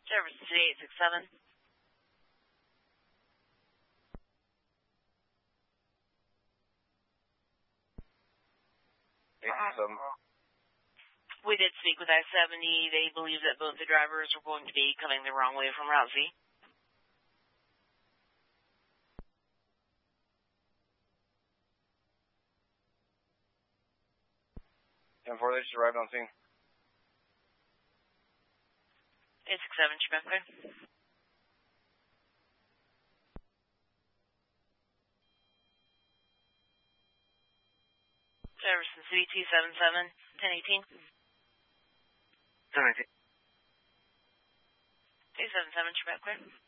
Jefferson City 867. We did speak with I-70. They believe that both the drivers are going to be coming the wrong way from Route Z. And 4, they just arrived on scene. 867, Quebec clear. Jefferson City 277, 1018. 1018. 277, Quebec clear.